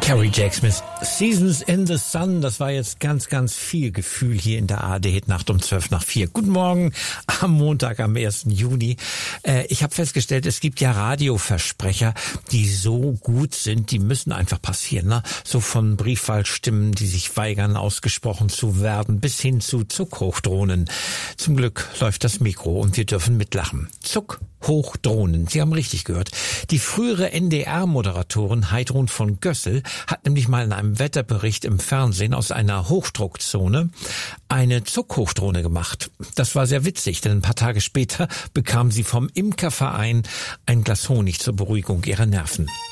Carrie Jack Smith, Seasons in the Sun, das war jetzt ganz, ganz viel Gefühl hier in der ARD-Hitnacht um 3:40. Guten Morgen am Montag, am 1. Juni. Ich habe festgestellt, es gibt ja Radioversprecher, die so gut sind, die müssen einfach passieren. Ne? So von Briefwahlstimmen, die sich weigern, ausgesprochen zu werden, bis hin zu Zuckhochdrohnen. Zum Glück läuft das Mikro und wir dürfen mitlachen. Zuckhochdrohnen, Sie haben richtig gehört. Die frühere NDR-Moderatorin Heidrun von Gössel hat nämlich mal in einem Wetterbericht im Fernsehen aus einer Hochdruckzone eine Zuckhochdrohne gemacht. Das war sehr witzig, denn ein paar Tage später bekam sie vom Imkerverein ein Glas Honig zur Beruhigung ihrer Nerven.